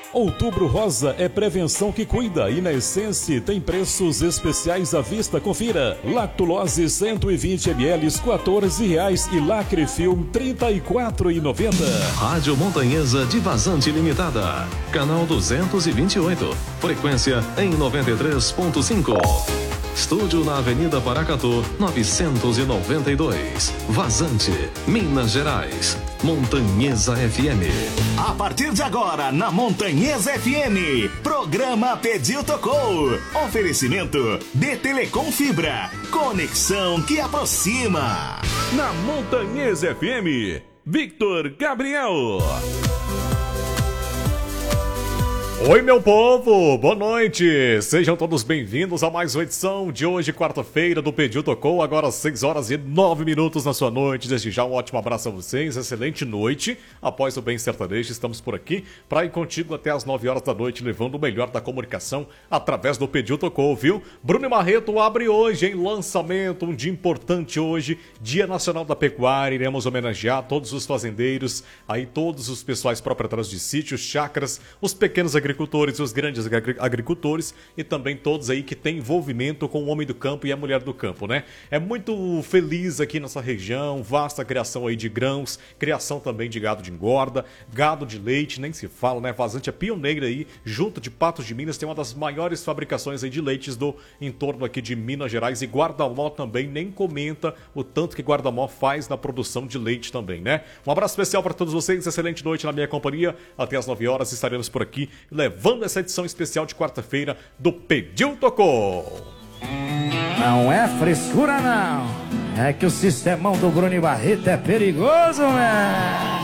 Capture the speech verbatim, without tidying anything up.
Outubro Rosa é prevenção que cuida e na Essence tem preços especiais à vista. Confira. Lactulose cento e vinte mililitros, quatorze reais e Lacre Film trinta e quatro reais e noventa centavos. Rádio Montanhesa de Vazante Limitada. Canal duzentos e vinte e oito. Frequência em noventa e três ponto cinco. Estúdio na Avenida Paracatu, novecentos e noventa e dois. Vazante, Minas Gerais. Montanhesa F M. A partir de agora, na Montanhesa F M, programa Pediu Tocou. Oferecimento de Telecom Fibra. Conexão que aproxima. Na Montanhesa F M, Victor Gabriel. Oi, meu povo, boa noite, sejam todos bem-vindos a mais uma edição de hoje, quarta-feira, do Pediu Tocou, agora seis horas e nove minutos na sua noite. Desde já um ótimo abraço a vocês, excelente noite. Após o Bem Sertanejo, estamos por aqui para ir contigo até as nove horas da noite, levando o melhor da comunicação através do Pediu Tocou, viu? Bruno Marreto abre hoje em lançamento, um dia importante hoje, Dia Nacional da Pecuária. Iremos homenagear todos os fazendeiros, aí todos os pessoais proprietários de sítios, chácaras, os pequenos agricultores, agricultores, os grandes agricultores e também todos aí que têm envolvimento com o homem do campo e a mulher do campo, né? É muito feliz aqui nessa região, vasta criação aí de grãos, criação também de gado de engorda, gado de leite, nem se fala, né? Vazante é pioneira aí, junto de Patos de Minas, tem uma das maiores fabricações aí de leites do entorno aqui de Minas Gerais, e Guarda-Mó também nem comenta o tanto que Guarda-Mó faz na produção de leite também, né? Um abraço especial para todos vocês, excelente noite na minha companhia, até as nove horas estaremos por aqui levando essa edição especial de quarta-feira do Pediu Tocou. Não é frescura não, é que o sistemão do Bruno Barreto é perigoso, né?